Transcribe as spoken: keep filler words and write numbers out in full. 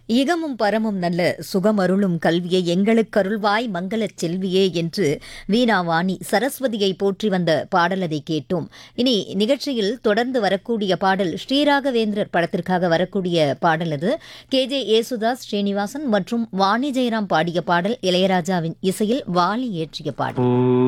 இகமும் பரமும் நல்ல சுகமருளும் கல்வியை எங்களுக்கருள்வாய் மங்களச் செல்வியே என்று வீணாவாணி சரஸ்வதியை போற்றி வந்த பாடலதை கேட்டோம். இனி நிகழ்ச்சியில் தொடர்ந்து வரக்கூடிய பாடல் ஸ்ரீராகவேந்திரர் படத்திற்காக வரக்கூடிய பாடல் அது. கே ஜே ஏசுதாஸ், ஸ்ரீனிவாசன் மற்றும் வாணி ஜெயராம் பாடிய பாடல், இளையராஜாவின் இசையில் வாலி இயற்றிய பாடல்.